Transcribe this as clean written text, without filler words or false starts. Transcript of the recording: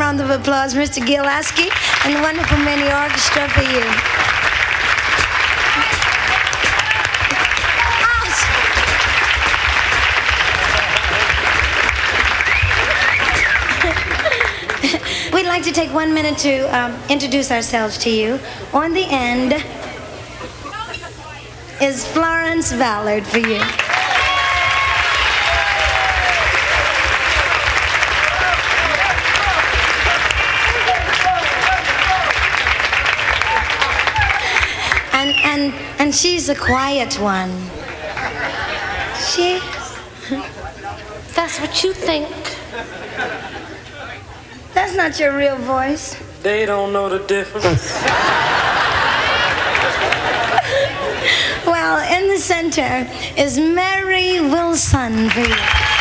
round of applause, Mr. Gilaski and the wonderful Mini Orchestra for you. We'd like to take 1 minute to introduce ourselves to you. On the end is Florence Ballard for you. And she's the quiet one. She... That's what you think. That's not your real voice. They don't know the difference. Well, in the center is Mary Wilson for you.